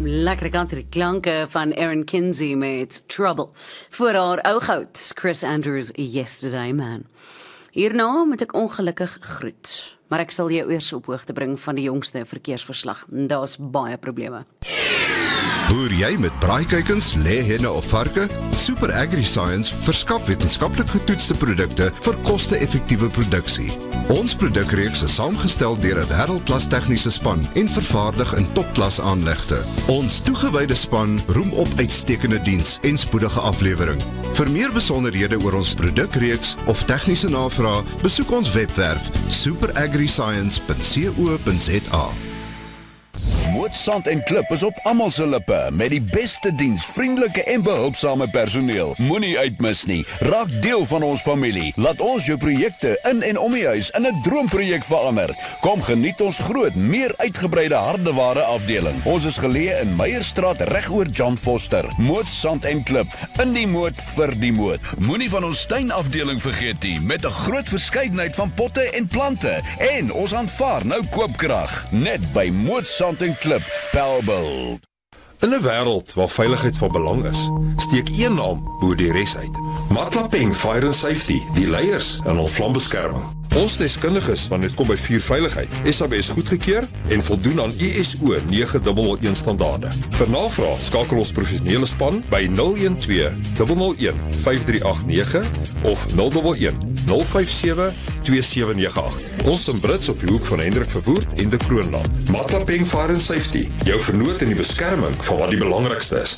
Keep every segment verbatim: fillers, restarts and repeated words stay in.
Lekkere country klanke van Aaron Kinsey met Trouble. Voor haar ougoud, Chris Andrews, Yesterday Man. Hierna moet ek ongelukkig groet, maar ek sal jou eers op hoogte bring van die jongste verkeersverslag. Daar's baie probleme. Boer jy met braaikuikens, lêhenne of varke? Super AgriScience verskaf wetenskaplik getoetste produkte vir koste-effektiewe produksie. Ons produkreeks is saamgestel deur 'n wêreldklas tegniese span en vervaardig in topklas aanlegte. Ons toegewyde span roem op uitstekende diens en spoedige aflewering. Vir meer besonderhede oor ons produkreeks of tegniese navrae, besoek ons webwerf super agri science punt co punt za. Moot Sand en Klip is op almal se lippe met die beste diens, vriendelike en behulpsame personeel. Moenie uitmis nie. Raak deel van ons familie. Laat ons jou projekte in en om die huis in 'n droomprojek verander. Kom geniet ons groot, meer uitgebreide hardeware afdeling. Ons is geleë in Meyerstraat reg oor John Foster. Moot Sand en Klip, in die moot vir die moot. Moenie van ons tuinafdeling vergeet nie, met 'n groot verskeidenheid van potte en plante. En ons aanvaar nou koopkrag, net by Moot Sand en Klip, Pelbel. In 'n wêreld waar veiligheid van belang is, steek een naam bo die res uit. Matlapeng Fire and Safety, die leiers in ons vlambeskerming. Ons deskundiges wanneer dit kom by vuurveiligheid, S A B S goedgekeur en voldoen aan I S O nege nul een standaarde. Vir navraag skakel ons professionele span by nul een twee nul nul een vyf drie agt nege of nul een een nul vyf sewe twee sewe nege agt. Ons in Brits op die hoek van Hendrik Verwoerd en de Kroonland. Matlapeng Fire and Safety, jou vernoot in die beskerming van wat die belangrikste is.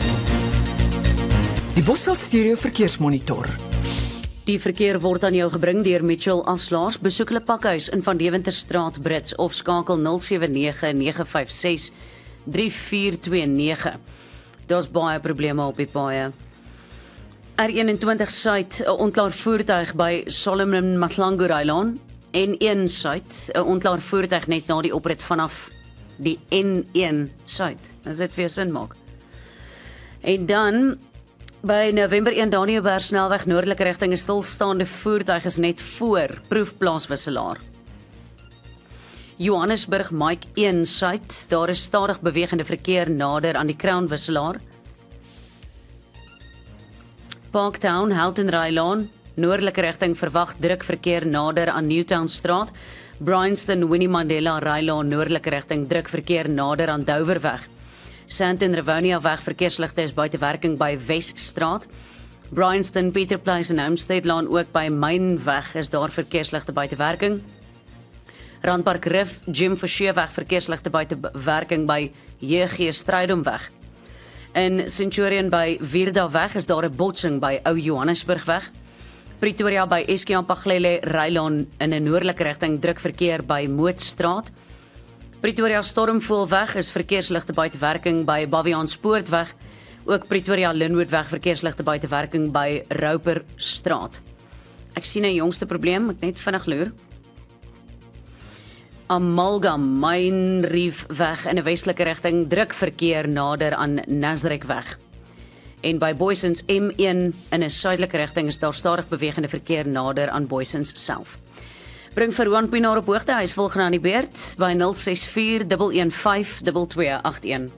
Die Bosveld Stereo Verkeersmonitor. Die verkeer word aan jou gebring deur Mitchell Afslaers. Besoek hulle pakhuis in Van Deventerstraat Brits of skakel nul sewe nege nege vyf ses drie vier twee nege. Daar's baie probleme op die paaie. R eenentwintig Suid, 'n onklaar voertuig by Solomon Matlangu-Rylaan. N een Suid, 'n onklaar voertuig net na die oprit vanaf die N een Suid. As dit vir sin maak. En dan by November een Daniëlberg snelweg noordelike rigting 'n stilstaande voertuig is net voor proefplaaswisselaar. Johannesburg Mike een Suid, daar is stadig bewegende verkeer nader aan die Crown wisselaar. Parktown Houghton-Rylaan noordelike rigting verwag druk verkeer nader aan Newtown straat. Bryanston Winnie Mandela Rylaan noordelike rigting druk verkeer nader aan Douwerweg. Sandton Rivonia weg verkeersligte is buite werking by Wesstraat. Bryanston Peter Place en Homestead Laan ook by Mynweg is daar verkeersligte buite werking. Randpark Rif Jim Forshey weg verkeersligte buite werking by J G Strydomweg. In Centurion by Vierda weg is daar 'n botsing by Ou Johannesburg weg. Pretoria by Eskiampaglele Rylaan in 'n noordelike rigting druk verkeer by Mootstraat. Pretoria Stormvoelweg is verkeersligte buite werking by Baviaanspoortweg. Ook Pretoria Linwoodweg verkeersligte buite werking by Rouperstraat. Ek sien 'n jongste probleem, ek net vinnig loer. Amalgam Mynriefweg in 'n westelike rigting druk verkeer nader aan Nasrekweg. En by Boysens M een in 'n suidelike rigting is daar stadig bewegende verkeer nader aan Boysens self. Bring vir Juan Pinaar op hoogte, hy is volgende aan die beurt by nul ses vier een een vyf twee twee agt een.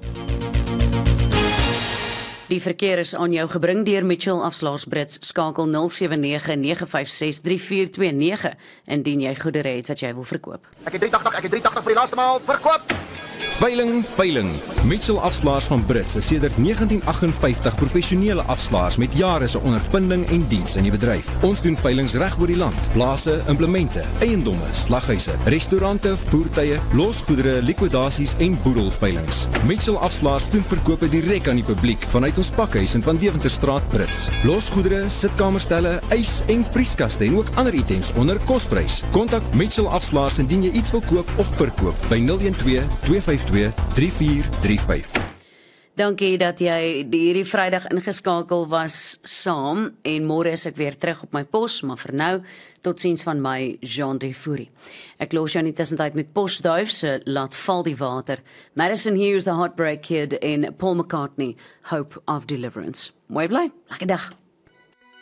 Die verkeer is aan jou gebring deur Mitchell Afslaers Brits, skakel nul sewe nege nege vyf ses drie vier twee nege indien jy goedere het wat jy wil verkoop. Ek het drie agt agt, ek het drie agt agt vir die laaste maal verkoop. Veiling, veiling. Mitchell Afslaers van Brits is sedert negentien agt vyftig professionele afslaers met jare se ondervinding en diens in die bedryf. Ons doen veilings reg oor die land. Plase, implemente, eiendomme, slaghuise, restaurante, voertuie, losgoedere, likwidasies en boedelveilings. Mitchell Afslaers doen verkope direk aan die publiek vanuit ons pakhuis in Van Deventerstraat Brits. Losgoedere, sitkamerstelle, ys en vrieskaste en ook ander items onder kosprys. Kontak Mitchell Afslaers indien jy iets wil koop of verkoop by nul een twee twee vyf twee drie vier drie vyf. Dankie dat jy hierdie Vrydag ingeskakel was saam en môre is ek weer terug op my pos, maar vir nou, totsiens van my Jean de Fourie. Ek los jou in die tussentyd met Postduif se Laat Val die Water. Madison Hughes, The Heartbreak Kid en Paul McCartney, Hope of Deliverance. Mooi bly, lekker dag.